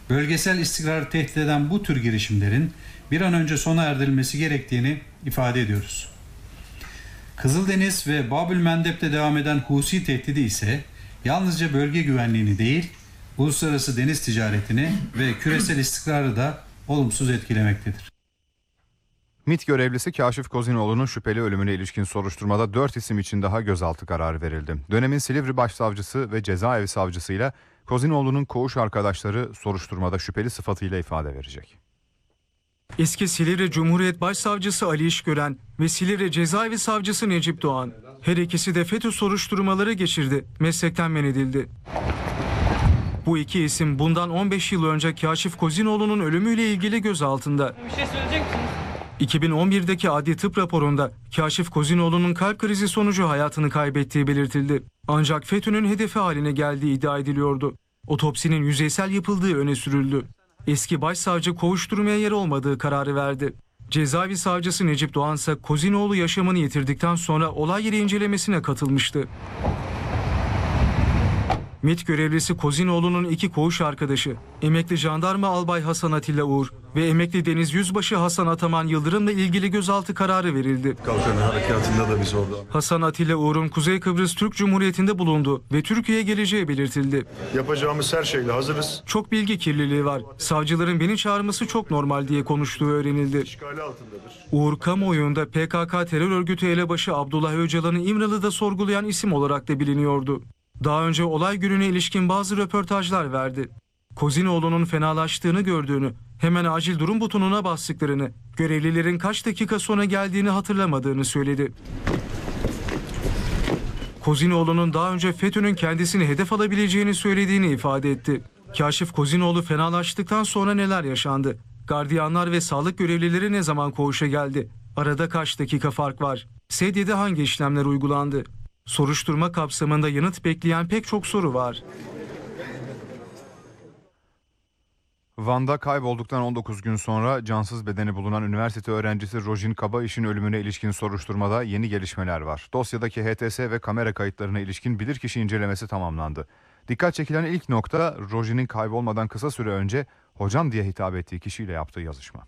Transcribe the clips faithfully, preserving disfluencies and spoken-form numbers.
Bölgesel istikrarı tehdit eden bu tür girişimlerin bir an önce sona erdirilmesi gerektiğini ifade ediyoruz. Kızıldeniz ve Babülmendeb'de devam eden Husi tehdidi ise yalnızca bölge güvenliğini değil, uluslararası deniz ticaretini ve küresel istikrarı da olumsuz etkilemektedir. MİT görevlisi Kaşif Kozinoğlu'nun şüpheli ölümüne ilişkin soruşturmada dört isim için daha gözaltı kararı verildi. Dönemin Silivri Başsavcısı ve Cezaevi Savcısıyla Kozinoğlu'nun koğuş arkadaşları soruşturmada şüpheli sıfatıyla ifade verecek. Eski Silivri Cumhuriyet Başsavcısı Ali İşgören ve Silivri Cezaevi Savcısı Necip Doğan, her ikisi de FETÖ soruşturmaları geçirdi, meslekten men edildi. Bu iki isim bundan on beş yıl önce Kaşif Kozinoğlu'nun ölümüyle ilgili gözaltında. Bir şey söyleyecek misiniz? iki bin on birdeki adli tıp raporunda Kaşif Kozinoğlu'nun kalp krizi sonucu hayatını kaybettiği belirtildi. Ancak FETÖ'nün hedefi haline geldiği iddia ediliyordu. Otopsinin yüzeysel yapıldığı öne sürüldü. Eski başsavcı kovuşturmaya yer olmadığı kararı verdi. Cezaevi savcısı Necip Doğan ise Kozinoğlu yaşamını yitirdikten sonra olay yeri incelemesine katılmıştı. MİT görevlisi Kozinoğlu'nun iki koğuş arkadaşı, emekli jandarma albay Hasan Atilla Uğur ve emekli deniz yüzbaşı Hasan Ataman Yıldırım'la ilgili gözaltı kararı verildi. Kalkan harekatında da biz orada. Hasan Atilla Uğur'un Kuzey Kıbrıs Türk Cumhuriyeti'nde bulundu ve Türkiye'ye geleceği belirtildi. Yapacağımız her şeyle hazırız. Çok bilgi kirliliği var. Savcıların beni çağırması çok normal diye konuştuğu öğrenildi. İşgali altındadır. Uğur kamuoyunda P K K terör örgütü elebaşı Abdullah Öcalan'ı İmralı'da sorgulayan isim olarak da biliniyordu. Daha önce olay gününe ilişkin bazı röportajlar verdi. Kozinoğlu'nun fenalaştığını gördüğünü, hemen acil durum butonuna bastıklarını, görevlilerin kaç dakika sonra geldiğini hatırlamadığını söyledi. Kozinoğlu'nun daha önce FETÖ'nün kendisini hedef alabileceğini söylediğini ifade etti. Kaşif Kozinoğlu fenalaştıktan sonra neler yaşandı? Gardiyanlar ve sağlık görevlileri ne zaman koğuşa geldi? Arada kaç dakika fark var? Sedyede hangi işlemler uygulandı? Soruşturma kapsamında yanıt bekleyen pek çok soru var. Van'da kaybolduktan on dokuz gün sonra cansız bedeni bulunan üniversite öğrencisi Rojin Kabaiş'in ölümüne ilişkin soruşturmada yeni gelişmeler var. Dosyadaki H T S ve kamera kayıtlarına ilişkin bilirkişi incelemesi tamamlandı. Dikkat çekilen ilk nokta Rojin'in kaybolmadan kısa süre önce hocam diye hitap ettiği kişiyle yaptığı yazışma.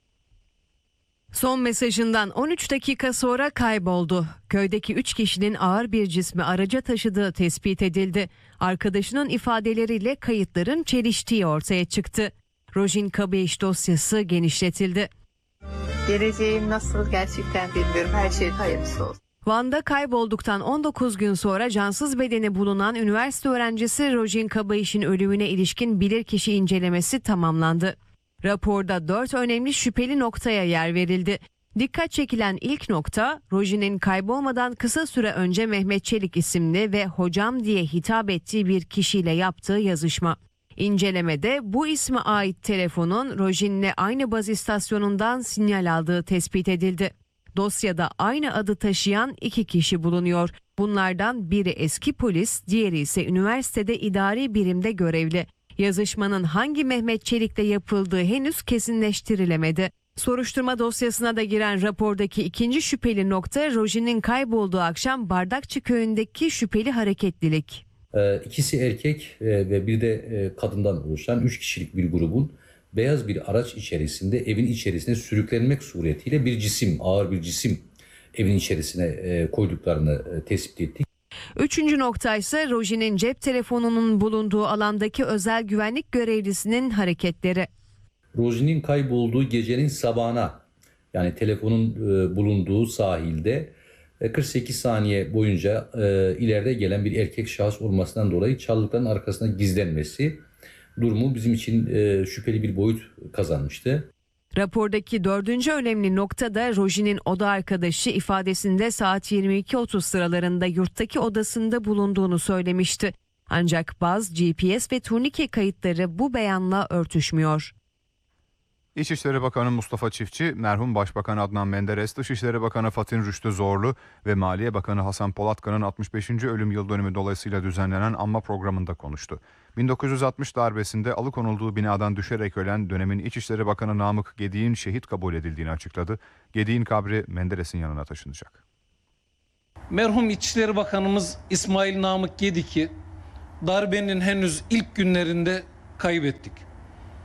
Son mesajından on üç dakika sonra kayboldu. Köydeki üç kişinin ağır bir cismi araca taşıdığı tespit edildi. Arkadaşının ifadeleriyle kayıtların çeliştiği ortaya çıktı. Rojin Kabaiş dosyası genişletildi. Geleceğim nasıl gerçekten bilmiyorum. Her şey hayırlısı olsun. Van'da kaybolduktan on dokuz gün sonra cansız bedeni bulunan üniversite öğrencisi Rojin Kabaiş'in ölümüne ilişkin bilirkişi incelemesi tamamlandı. Raporda dört önemli şüpheli noktaya yer verildi. Dikkat çekilen ilk nokta, Rojin'in kaybolmadan kısa süre önce Mehmet Çelik isimli ve hocam diye hitap ettiği bir kişiyle yaptığı yazışma. İncelemede bu isme ait telefonun Rojin'le aynı baz istasyonundan sinyal aldığı tespit edildi. Dosyada aynı adı taşıyan iki kişi bulunuyor. Bunlardan biri eski polis, diğeri ise üniversitede idari birimde görevli. Yazışmanın hangi Mehmet Çelik'le yapıldığı henüz kesinleştirilemedi. Soruşturma dosyasına da giren rapordaki ikinci şüpheli nokta Rojin'in kaybolduğu akşam Bardakçı köyündeki şüpheli hareketlilik. Ee, ikisi erkek e, ve bir de e, kadından oluşan üç kişilik bir grubun beyaz bir araç içerisinde evin içerisine sürüklenmek suretiyle bir cisim, ağır bir cisim evin içerisine e, koyduklarını e, tespit ettik. Üçüncü nokta ise Rojin'in cep telefonunun bulunduğu alandaki özel güvenlik görevlisinin hareketleri. Rojin'in kaybolduğu gecenin sabahına, yani telefonun e, bulunduğu sahilde e, kırk sekiz saniye boyunca e, ileride gelen bir erkek şahıs olmasından dolayı çalılıkların arkasına gizlenmesi durumu bizim için e, şüpheli bir boyut kazanmıştı. Rapordaki dördüncü önemli nokta da Rojin'in oda arkadaşı ifadesinde saat yirmi iki otuz sıralarında yurttaki odasında bulunduğunu söylemişti. Ancak bazı G P S ve turnike kayıtları bu beyanla örtüşmüyor. İçişleri Bakanı Mustafa Çiftçi, merhum Başbakan Adnan Menderes, Dışişleri Bakanı Fatih Rüştü Zorlu ve Maliye Bakanı Hasan Polatkan'ın altmış beşinci ölüm yıl dönümü dolayısıyla düzenlenen anma programında konuştu. bin dokuz yüz altmış darbesinde alıkonulduğu binadan düşerek ölen dönemin İçişleri Bakanı Namık Gedik'in şehit kabul edildiğini açıkladı. Gedik'in kabri Menderes'in yanına taşınacak. Merhum İçişleri Bakanımız İsmail Namık Gedik'i darbenin henüz ilk günlerinde kaybettik.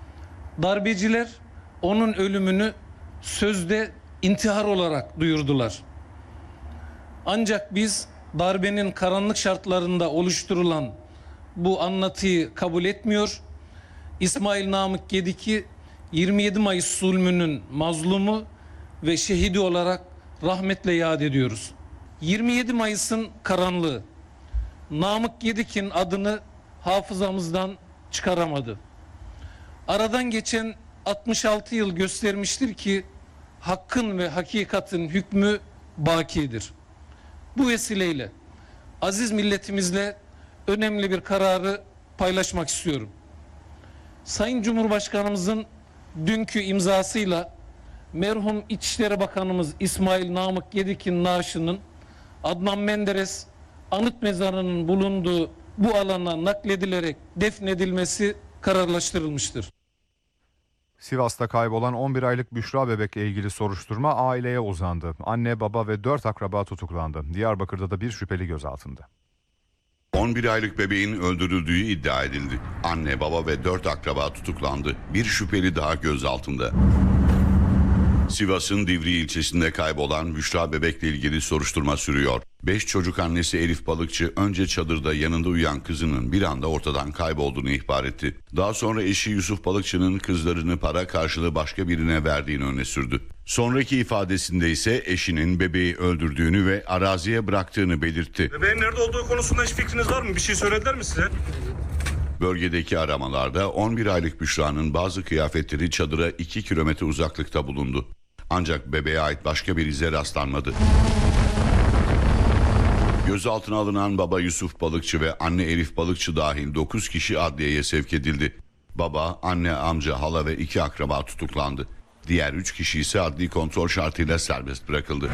Darbeciler onun ölümünü sözde intihar olarak duyurdular. Ancak biz darbenin karanlık şartlarında oluşturulan bu anlatıyı kabul etmiyor. İsmail Namık Gedik'i yirmi yedi Mayıs zulmünün mazlumu ve şehidi olarak rahmetle yad ediyoruz. yirmi yedi Mayıs'ın karanlığı Namık Gedik'in adını hafızamızdan çıkaramadı. Aradan geçen altmış altı yıl göstermiştir ki hakkın ve hakikatin hükmü bakidir. Bu vesileyle aziz milletimizle önemli bir kararı paylaşmak istiyorum. Sayın Cumhurbaşkanımızın dünkü imzasıyla merhum İçişleri Bakanımız İsmail Namık Gedik'in naaşının Adnan Menderes anıt mezarının bulunduğu bu alana nakledilerek defnedilmesi kararlaştırılmıştır. Sivas'ta kaybolan on bir aylık Büşra bebekle ilgili soruşturma aileye uzandı. Anne, baba ve dört akraba tutuklandı. Diyarbakır'da da bir şüpheli gözaltında. on bir aylık bebeğin öldürüldüğü iddia edildi. Anne, baba ve dört akraba tutuklandı. Bir şüpheli daha gözaltında. Sivas'ın Divriği ilçesinde kaybolan Büşra bebekle ilgili soruşturma sürüyor. Beş çocuk annesi Elif Balıkçı önce çadırda yanında uyuyan kızının bir anda ortadan kaybolduğunu ihbar etti. Daha sonra eşi Yusuf Balıkçı'nın kızlarını para karşılığı başka birine verdiğini öne sürdü. Sonraki ifadesinde ise eşinin bebeği öldürdüğünü ve araziye bıraktığını belirtti. Bebeğin nerede olduğu konusunda hiç fikriniz var mı? Bir şey söylediler mi size? Bölgedeki aramalarda on bir aylık Büşra'nın bazı kıyafetleri çadıra iki kilometre uzaklıkta bulundu. Ancak bebeğe ait başka bir ize rastlanmadı. Gözaltına alınan baba Yusuf Balıkçı ve anne Elif Balıkçı dahil dokuz kişi adliyeye sevk edildi. Baba, anne, amca, hala ve iki akraba tutuklandı. Diğer üç kişi ise adli kontrol şartıyla serbest bırakıldı.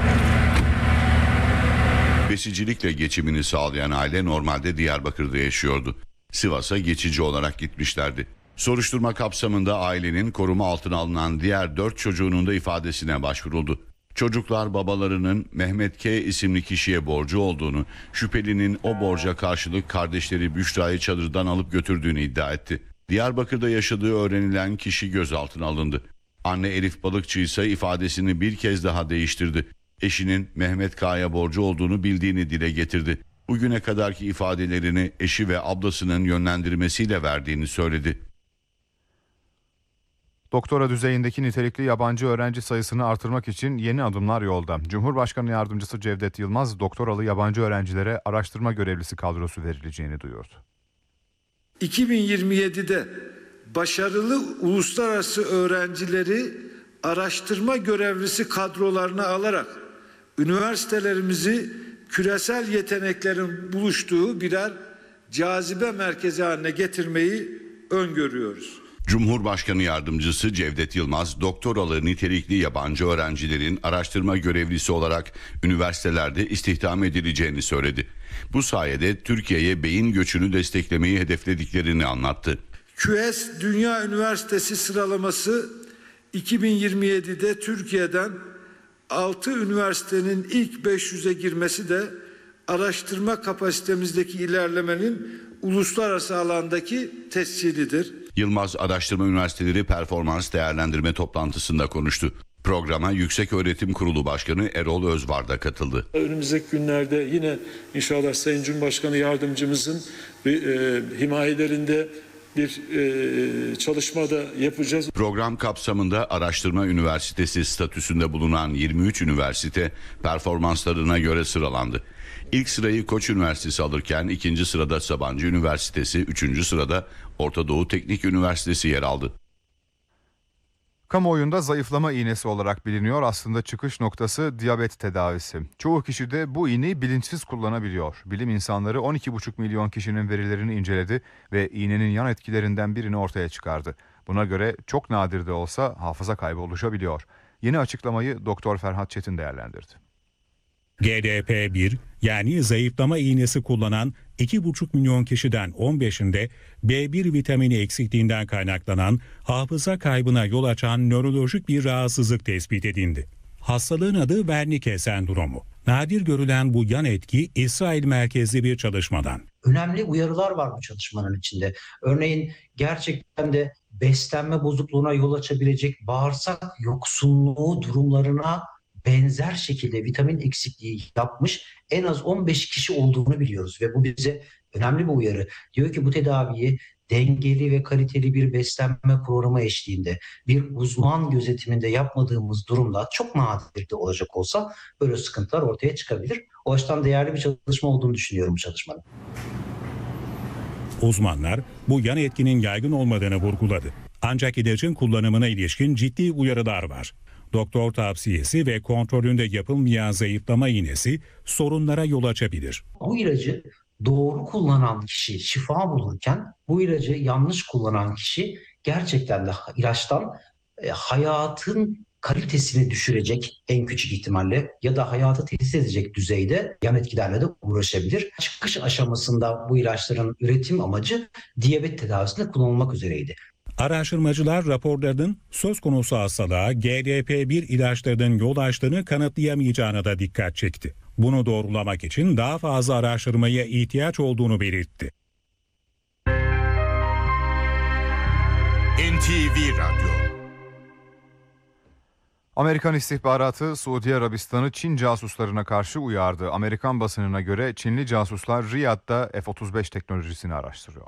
Besicilikle geçimini sağlayan aile normalde Diyarbakır'da yaşıyordu. Sivas'a geçici olarak gitmişlerdi. Soruşturma kapsamında ailenin koruma altına alınan diğer dört çocuğunun da ifadesine başvuruldu. Çocuklar babalarının Mehmet K. isimli kişiye borcu olduğunu, şüphelinin o borca karşılık kardeşleri Büşra'yı çadırdan alıp götürdüğünü iddia etti. Diyarbakır'da yaşadığı öğrenilen kişi gözaltına alındı. Anne Elif Balıkçı ise ifadesini bir kez daha değiştirdi. Eşinin Mehmet K'ya borcu olduğunu bildiğini dile getirdi. Bugüne kadarki ifadelerini eşi ve ablasının yönlendirmesiyle verdiğini söyledi. Doktora düzeyindeki nitelikli yabancı öğrenci sayısını artırmak için yeni adımlar yolda. Cumhurbaşkanı Yardımcısı Cevdet Yılmaz, doktoralı yabancı öğrencilere araştırma görevlisi kadrosu verileceğini duyurdu. iki bin yirmi yedide başarılı uluslararası öğrencileri araştırma görevlisi kadrolarına alarak üniversitelerimizi küresel yeteneklerin buluştuğu birer cazibe merkezi haline getirmeyi öngörüyoruz. Cumhurbaşkanı Yardımcısı Cevdet Yılmaz, doktoralı nitelikli yabancı öğrencilerin araştırma görevlisi olarak üniversitelerde istihdam edileceğini söyledi. Bu sayede Türkiye'ye beyin göçünü desteklemeyi hedeflediklerini anlattı. Q S Dünya Üniversitesi sıralaması iki bin yirmi yedide Türkiye'den altı üniversitenin ilk beş yüze girmesi de araştırma kapasitemizdeki ilerlemenin uluslararası alandaki tescilidir. Yılmaz, araştırma üniversiteleri performans değerlendirme toplantısında konuştu. Programa Yükseköğretim Kurulu Başkanı Erol Özvar da katıldı. Önümüzdeki günlerde yine inşallah Sayın Cumhurbaşkanı Yardımcımızın bir, e, himayelerinde bir e, çalışma da yapacağız. Program kapsamında araştırma üniversitesi statüsünde bulunan yirmi üç üniversite performanslarına göre sıralandı. İlk sırayı Koç Üniversitesi alırken ikinci sırada Sabancı Üniversitesi, üçüncü sırada Orta Doğu Teknik Üniversitesi yer aldı. Kamuoyunda zayıflama iğnesi olarak biliniyor. Aslında çıkış noktası diyabet tedavisi. Çoğu kişi de bu iğneyi bilinçsiz kullanabiliyor. Bilim insanları on iki buçuk milyon kişinin verilerini inceledi ve iğnenin yan etkilerinden birini ortaya çıkardı. Buna göre çok nadir de olsa hafıza kaybı oluşabiliyor. Yeni açıklamayı Doktor Ferhat Çetin değerlendirdi. G D P bir yani zayıflama iğnesi kullanan iki buçuk milyon kişiden on beşinde B bir vitamini eksikliğinden kaynaklanan hafıza kaybına yol açan nörolojik bir rahatsızlık tespit edildi. Hastalığın adı Wernicke sendromu. Nadir görülen bu yan etki İsrail merkezli bir çalışmadan. Önemli uyarılar var bu çalışmanın içinde. Örneğin gerçekten de beslenme bozukluğuna yol açabilecek, bağırsak yoksunluğu durumlarına benzer şekilde vitamin eksikliği yapmış en az on beş kişi olduğunu biliyoruz ve bu bize önemli bir uyarı. Diyor ki bu tedaviyi dengeli ve kaliteli bir beslenme programı eşliğinde, bir uzman gözetiminde yapmadığımız durumda çok nadir de olacak olsa böyle sıkıntılar ortaya çıkabilir. O açıdan değerli bir çalışma olduğunu düşünüyorum bu çalışmanın. Uzmanlar bu yan etkinin yaygın olmadığını vurguladı. Ancak ilacın kullanımına ilişkin ciddi uyarılar var. Doktor tavsiyesi ve kontrolünde yapılmayan zayıflama iğnesi sorunlara yol açabilir. Bu ilacı doğru kullanan kişi şifa bulurken bu ilacı yanlış kullanan kişi gerçekten de ilaçtan e, hayatın kalitesini düşürecek en küçük ihtimalle ya da hayatı tehdit edecek düzeyde yan etkilerle de uğraşabilir. Çıkış aşamasında bu ilaçların üretim amacı diyabet tedavisinde kullanılmak üzereydi. Araştırmacılar raporlarının söz konusu hastalığa G D P bir ilaçlarının yol açtığını kanıtlayamayacağına da dikkat çekti. Bunu doğrulamak için daha fazla araştırmaya ihtiyaç olduğunu belirtti. N T V Radyo. Amerikan istihbaratı Suudi Arabistan'ı Çin casuslarına karşı uyardı. Amerikan basınına göre Çinli casuslar Riyad'da F otuz beş teknolojisini araştırıyor.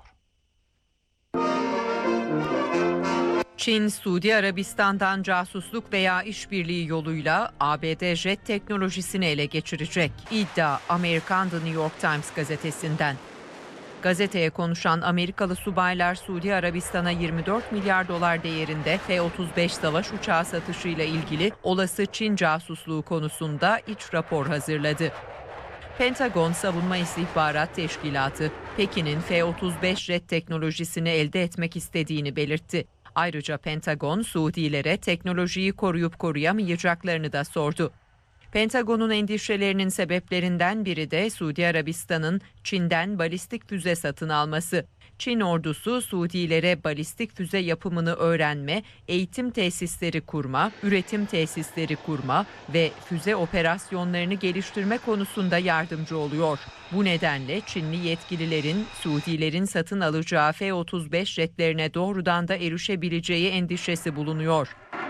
Çin, Suudi Arabistan'dan casusluk veya işbirliği yoluyla A B D jet teknolojisini ele geçirecek. İddia Amerikan The New York Times gazetesinden. Gazeteye konuşan Amerikalı subaylar Suudi Arabistan'a yirmi dört milyar dolar değerinde F otuz beş savaş uçağı satışıyla ilgili olası Çin casusluğu konusunda iç rapor hazırladı. Pentagon Savunma İstihbarat Teşkilatı, Pekin'in F otuz beş jet teknolojisini elde etmek istediğini belirtti. Ayrıca Pentagon, Suudilere teknolojiyi koruyup koruyamayacaklarını da sordu. Pentagon'un endişelerinin sebeplerinden biri de Suudi Arabistan'ın Çin'den balistik füze satın alması. Çin ordusu Suudilere balistik füze yapımını öğrenme, eğitim tesisleri kurma, üretim tesisleri kurma ve füze operasyonlarını geliştirme konusunda yardımcı oluyor. Bu nedenle Çinli yetkililerin Suudilerin satın alacağı F otuz beş jetlerine doğrudan da erişebileceği endişesi bulunuyor.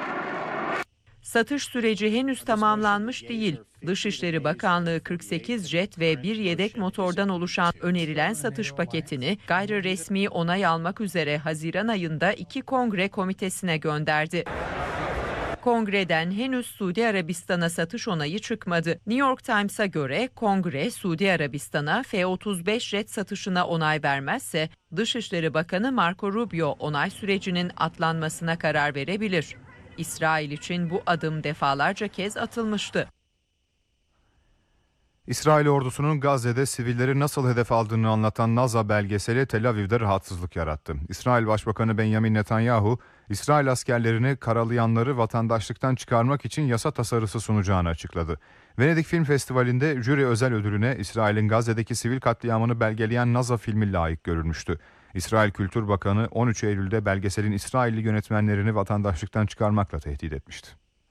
Satış süreci henüz tamamlanmış değil. Dışişleri Bakanlığı kırk sekiz jet ve bir yedek motordan oluşan önerilen satış paketini gayri resmi onay almak üzere Haziran ayında iki kongre komitesine gönderdi. Kongreden henüz Suudi Arabistan'a satış onayı çıkmadı. New York Times'a göre Kongre Suudi Arabistan'a F otuz beş jet satışına onay vermezse Dışişleri Bakanı Marco Rubio onay sürecinin atlanmasına karar verebilir. İsrail için bu adım defalarca kez atılmıştı. İsrail ordusunun Gazze'de sivilleri nasıl hedef aldığını anlatan NASA belgeseli Tel Aviv'de rahatsızlık yarattı. İsrail Başbakanı Benjamin Netanyahu, İsrail askerlerini karalayanları vatandaşlıktan çıkarmak için yasa tasarısı sunacağını açıkladı. Venedik Film Festivali'nde jüri özel ödülüne İsrail'in Gazze'deki sivil katliamını belgeleyen NASA filmi layık görülmüştü. İsrail Kültür Bakanı on üç Eylül'de belgeselin İsrailli yönetmenlerini vatandaşlıktan çıkarmakla tehdit etmişti.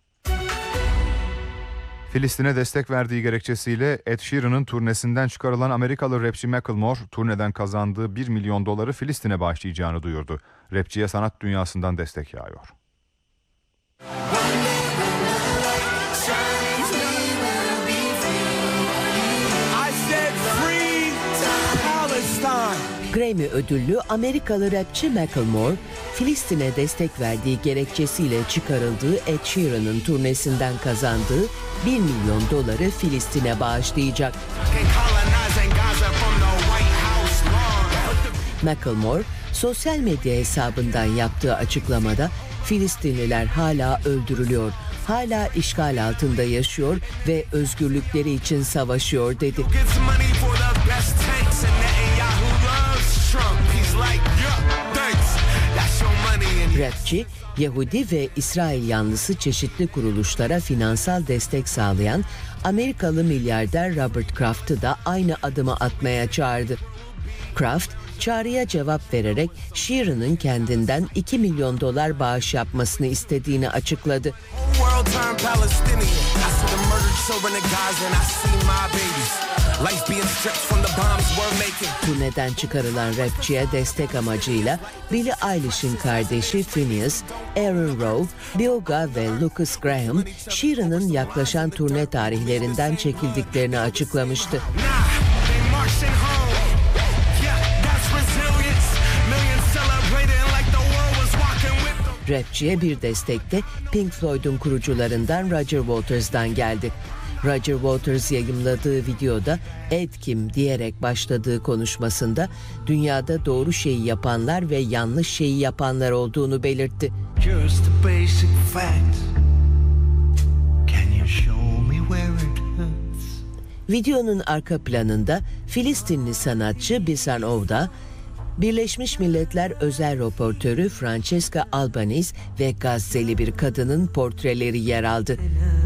Filistin'e destek verdiği gerekçesiyle Ed Sheeran'ın turnesinden çıkarılan Amerikalı rapçi Macklemore, turneden kazandığı bir milyon doları Filistin'e bağışlayacağını duyurdu. Rapçiye sanat dünyasından destek yağıyor. Grammy ödüllü Amerikalı rapçi Macklemore, Filistin'e destek verdiği gerekçesiyle çıkarıldığı Ed Sheeran'ın turnesinden kazandığı bir milyon doları Filistin'e bağışlayacak. Macklemore, sosyal medya hesabından yaptığı açıklamada Filistinliler hala öldürülüyor, hala işgal altında yaşıyor ve özgürlükleri için savaşıyor dedi. Rapçi, Yahudi ve İsrail yanlısı çeşitli kuruluşlara finansal destek sağlayan Amerikalı milyarder Robert Kraft'ı da aynı adımı atmaya çağırdı. Kraft, çağrıya cevap vererek Sheeran'ın kendinden iki milyon dolar bağış yapmasını istediğini açıkladı. Turneden çıkarılan rapçiye destek amacıyla Billie Eilish'in kardeşi Phineas, Aaron Rowe, Bioga ve Lucas Graham, Sheeran'ın yaklaşan turne tarihlerinden çekildiklerini açıklamıştı. Rapçiye bir destek de Pink Floyd'un kurucularından Roger Waters'dan geldi. Roger Waters yayımladığı videoda "Ed kim?" diyerek başladığı konuşmasında dünyada doğru şeyi yapanlar ve yanlış şeyi yapanlar olduğunu belirtti. Videonun arka planında Filistinli sanatçı Bisan Ovda, Birleşmiş Milletler özel raportörü Francesca Albanese ve Gazze'li bir kadının portreleri yer aldı.